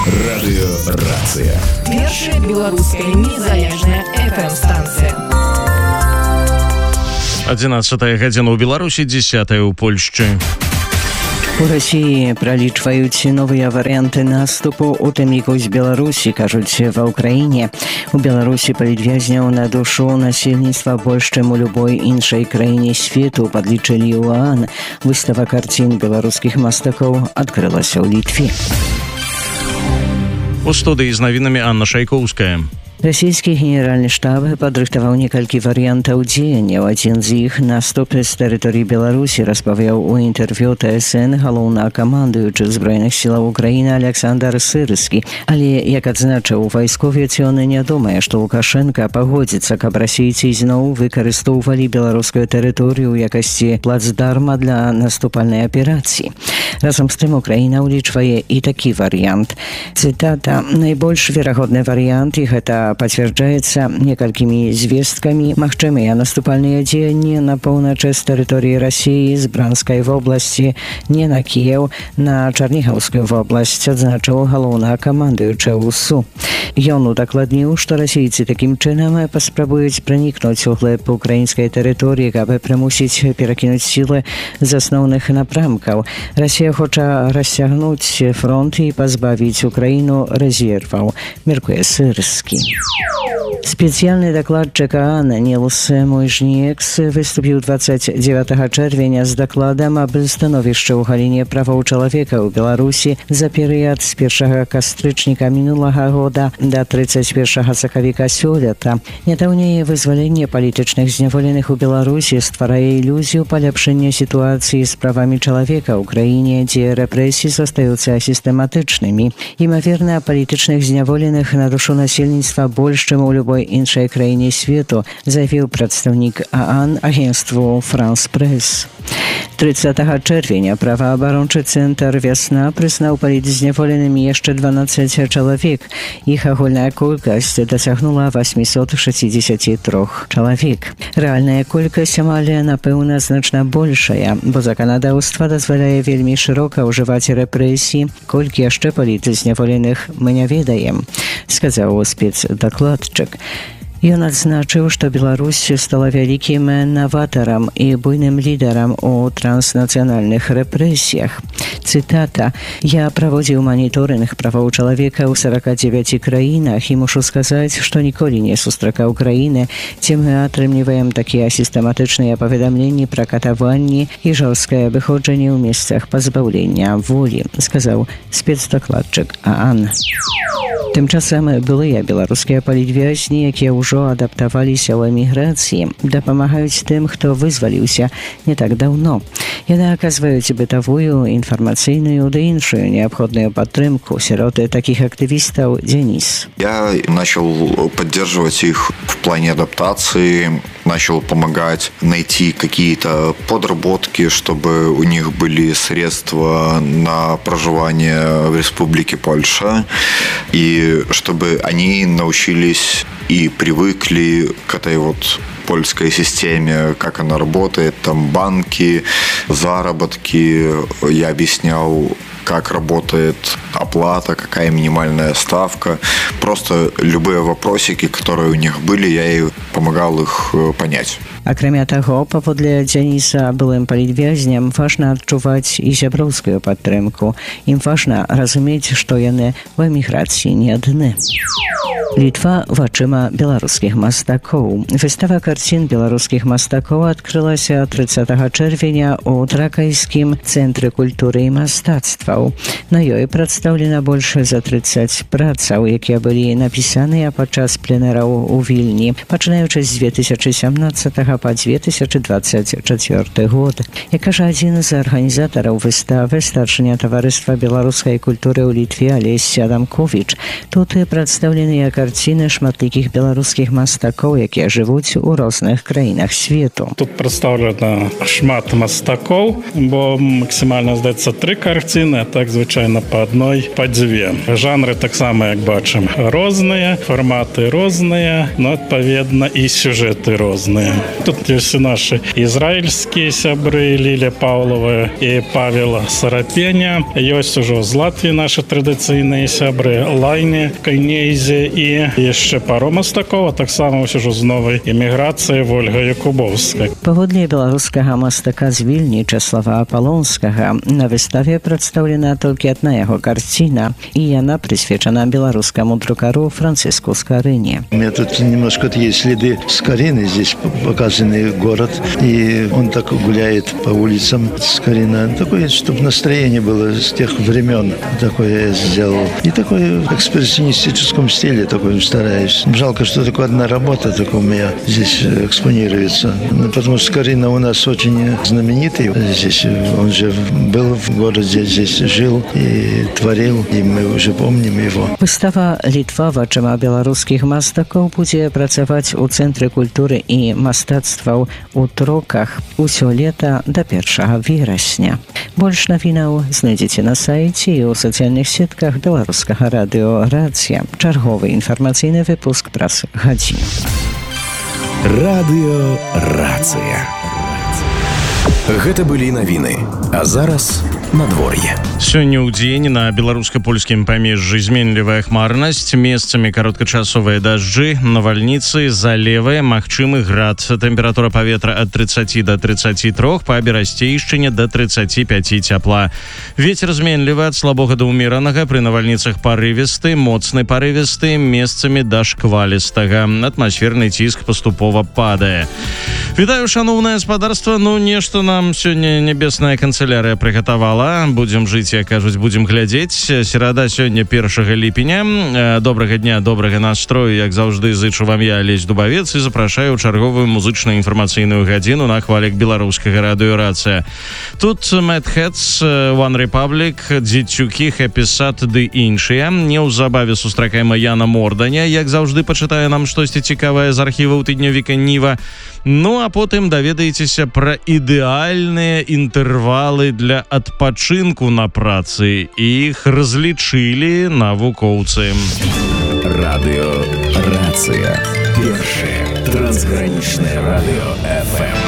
Радыёрацыя. Першая беларуская незалежная FM-станцыя. 11 гадзіна ў Беларусі, 10 у Польшчы. У России пролічваюць новыя варианты наступу, у тым ліку з Беларусі, кажуць ва Украіне. У Беларусі палітвязняў на душу насельніцтва больш, чым у любой іншай краіне свету, падлічылі ў ОАН. Выстава карцін беларускіх мастакоў адкрылася ў Літве. У студыі з навінамі Анна Шайкоўская. Расійскі генеральны штаб падрыхтаваў некалькі варыянтаў дзеянняў. Адзін з іх наступ з тэрыторыі Беларусі, распавяў у інтэрв'ю ТСН галоўнакамандуючы збройных сілаў Украіны Александр Сырскі. Але, як адзначыў вайсковец, ён не думае, што Лукашенко пагодзіцца, каб расейцы зноў выкарыстоўвалі беларускую тэрыторыю ў якасці плацдарма для наступальнай аперацыі. Разам з тым Украіна ўлічвае і такі варыянт. Цытата: «Найбольш верагодны варыянт, і гэта пацвярджаецца некалькімі звесткамі, магчымыя наступальныя дзеянні на поўначы з тэрыторыі Расіі, з Бранскай вобласці, не на Кіеў, на Чарнігаўскую вобласць», адзначыў галоўнакамандуючы УСУ. Ён удакладніў, што расійцы такім чынам паспрабуюць пранікнуць у глыб украінскай тэрыторыі, каб прымусіць перакінуць сілы з асноўных напрамкаў. Расія хоча расцягнуць фронт і пазбавіць Украіну рэзерваў, мяркуе Сырскі. Спецыяльны дакладчык ОАН Нілс Муйжніекс выступіў 29 чэрвеня з дакладам аб становішчы ў галіне правоў чалавека ў Беларусі за перыяд з 1 кастрычніка мінулага года да 31 сакавіка сёлета. Нядаўняе вызваленне палітычных зняволеных у Беларусі стварае ілюзію паляпшэння сітуацыі з правамі чалавека ў краіне, дзе рэпрэсіі застаюцца сістэматычнымі. Імаверна, палітычных зняволеных на душу насельніцтва больш, чым у любой іншай краіне свету, заявіў прадстаўнік ОАН агенству «Франс Прэс». 30 чэрвеня праваабарончы цэнтр «Вясна» прызнаў палітзняволенымі яшчэ 12 чалавек. Іх агульная колькасць дасягнула 863 чалавек. Рэальная колькасць амаль, напэўна, значна большая, бо заканадаўства дазваляе вельмі шырока ўжываць рэпрэсіі. Колькі яшчэ палітзняволеных мы не ведаем, сказаў спецдакладчык. Ён адзначыў, што Беларусь стала вялікім наватарам і буйным лідарам у транснацыянальных рэпрэсіях. Цытата: «Я праводзіў маніторынг правоў чалавека ў 49 краінах і мушу сказаць, што ніколі не сустракаў краіны, дзе мы атрымліваем такія сістэматычныя паведамленні пра катаванні і жорсткае выходжанне ў месцах пазбаўлення волі», сказаў спецдакладчык ОАН. Тым часам былыя беларускія палітвязні, якія ўжо адаптаваліся ў эміграцыі, дапамагаюць тым, хто вызваліўся не так даўно. Яны аказваюць бытавую, інфармацыйную ды іншую неабходную падтрымку сярод таких активистов. Денис. Я начал поддерживать их в плане адаптации, начал помогать найти какие-то подработки, чтобы у них были средства на проживание в Республике Польша, и чтобы они научились и привыкли к этой вот польской системе, как она работает, там банки, заработки. Я объяснял, как работает оплата, какая минимальная ставка. Просто любые вопросики, которые у них были, я и помогал их понять. Акрамя таго, паводле Дзяніса, былым палітвязням важна адчуваць і сяброўскую падтрымку. Ім важна разумець, што яны ў эміграцыі не адны. Літва вачыма беларускіх мастакоў. Выстава карцін беларускіх мастакоў адкрылася 30 чэрвеня ў Тракайскім цэнтры культуры і мастацтваў. На ёй прадстаўлена больш за 30 працаў, якія былі напісаныя падчас пленэраў у Вільні, пачынаючы з 2017 по 2024 год. Як кажа адзін з арганізатараў выставы, старшыня таварыства беларускай культуры ў Літве Алесь Адамковіч, тут прадстаўленыя карціны шматлікіх беларускіх мастакоў, якія жывуць у розных краінах свету. Тут прадстаўлена шмат мастакоў, бо максімальна, здаецца, 3 карціны, а так звычайна по адной, по 2. Жанры таксама, як бачым, розныя, фарматы розныя, но адпаведна и сюжеты разные. Тут есть и наши израильские сябры Лилия Павлова и Павел Сарапеня. Есть уже из Латвии наши традиционные сябры Лайни Кайнейзе и еще пару мастаков, так само уже з новой иммиграции Ольга Якубовская. Паводле беларускага мастака з Вільні Чеслава Аполонскага на выставе прадстаўлена толькі одна яго карціна, і яна прысвечана беларускаму друкару Франциску Скорыне. У меня тут немножко есть следы Скорины, здесь показанный город, и он так гуляет по улицам Скорина. Такое, чтобы настроение было с тех времен, такое я сделал. И такое в экспрессионистическом стиле такой стараюсь. Жалко, что только одна работа только у меня здесь экспонируется. Потому что Скорина у нас очень знаменитый. Здесь он же был в городе, здесь жил и творил, и мы уже помним его. Выстава «Літва вачыма беларускіх мастакоў» будзе працаваць у Цэнтры культуры і мастацтваў у Троках усё лета до 1 верасня. Больш навінаў знайдзеце на сайце і ў сацыяльных сетках беларускага радыё «Рацыя». Чарговы інфармацыйны выпуск праз гадзіну. Радыё «Рацыя». Гэта былі навіны, а зараз надвор'е. Сёння ў дзень на беларуска-польскім памежжы зменлівая хмарнасць, месцамі кароткачасовыя дажджы, навальніцы, залевы, магчымы град. Тэмпература паветра ад 30 до 33, па Берасцейшчыне до 35 цяпла. Вецер зменлівы ад слабога да ўмеранага, пры навальніцах парывісты, моцны парывісты, месцамі да шквалістага. Атмасферны ціск паступова падае. Вітаю, шаноўнае гаспадарства. Нешта нам сёння нябесная канцелярыя прыгатавала. Будзем жыць, як кажуць, будзем глядзець. Серада сёння 1 ліпеня. Добрага дня, добрага настрою, як заўжды зычу вам я, Алесь Дубавец, і запрашаю ў чарговую музычную інфармацыйную гадзіну на хвалях беларускага радыё «Рацыя». Тут Mad Hats, One Republic, Дзецюкі, Happy Sad ды іншыя. Неўзабаве сустракаем Яна Морданя, як заўжды пачытае нам штосьці цікавае з архіваў тыднёвіка Ніва. Ну, а потым даведаецеся пра ідэальныя інтэрвалы для адпачынку на працы. Іх разлічылі навукоўцы. Радыё «Рацыя». Першае трансгранічнае радыё FM.